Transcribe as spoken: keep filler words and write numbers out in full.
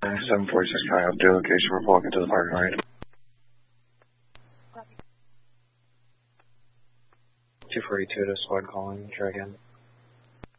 seven forty-six Kyle, do location, we're walking to the parking lot. two forty-two to squad calling, try again.